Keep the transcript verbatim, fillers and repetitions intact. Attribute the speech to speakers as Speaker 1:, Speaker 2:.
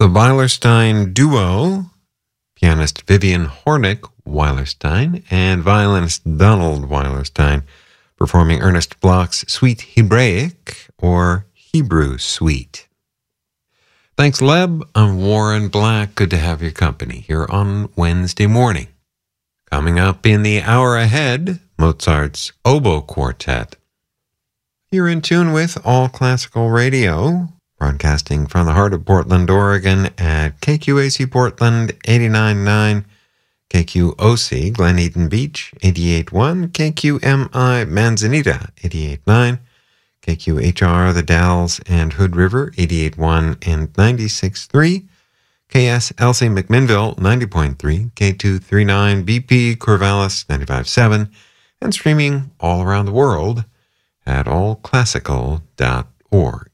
Speaker 1: The Weilerstein Duo, pianist Vivian Hornick Weilerstein and violinist Donald Weilerstein, performing Ernest Bloch's Suite Hebraic, or Hebrew Suite. Thanks, Leb. I'm Warren Black. Good to have your company here on Wednesday morning. Coming up in the hour ahead, Mozart's Oboe Quartet. You're in tune with All Classical Radio, broadcasting from the heart of Portland, Oregon at K Q A C Portland eighty-nine point nine, K Q O C Glen Eden Beach eighty-eight point one, K Q M I Manzanita eighty-eight point nine, K Q H R The Dalles and Hood River eighty-eight point one and ninety-six point three, K S L C McMinnville ninety point three, K two thirty-nine B P Corvallis ninety-five point seven, and streaming all around the world at all classical dot org.